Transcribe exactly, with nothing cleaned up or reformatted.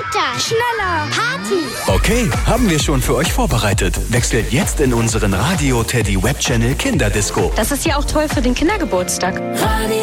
Lauter, schneller, Party. Okay, haben wir schon für euch vorbereitet. Wechselt jetzt in unseren Radio Teddy Web Channel Kinderdisco. Das ist ja auch toll für den Kindergeburtstag. Radio